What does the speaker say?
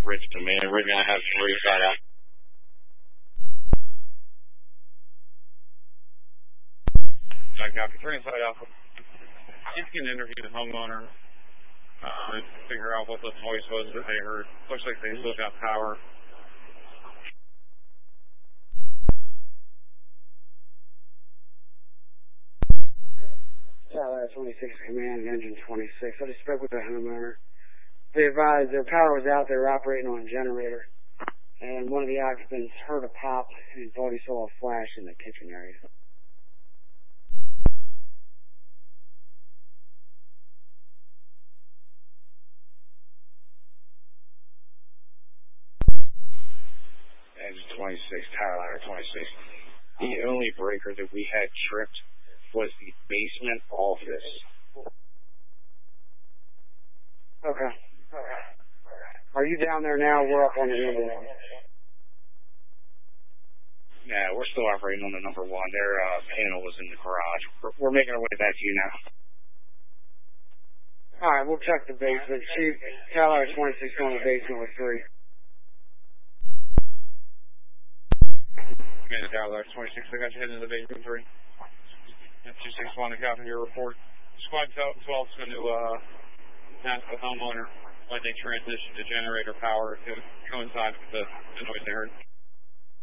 Richmond, man. We're going to have 3 side out. I copy 3 inside Alpha. You can interview the homeowner and figure out what the noise was that they heard. Looks like they still got power. Tower 26 Command, Engine 26. I just spoke with the homeowner. They advised their power was out. They were operating on a generator. And one of the occupants heard a pop and thought he saw a flash in the kitchen area. Engine 26, Tower Ladder 26. The only breaker that we had tripped was the basement office. Okay. Are you down there now? We're up on the number 1. Yeah, we're still operating on the number 1. Their panel was in the garage. We're making our way back to you now. All right, we'll check the basement. Chief, Tower 26 going to the basement with 3. Command Tower 26, I got you heading to the basement 3. F261 to copy your report. Squad 12 is going to ask the homeowner when they transition to generator power to coincide with the noise they heard.